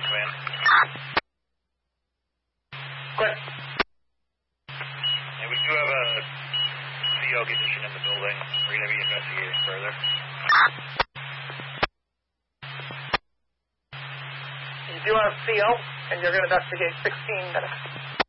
command. Good. And we do have a CO condition in the building. We're going to be investigating further. You do have CO, and you're going to investigate 16 minutes.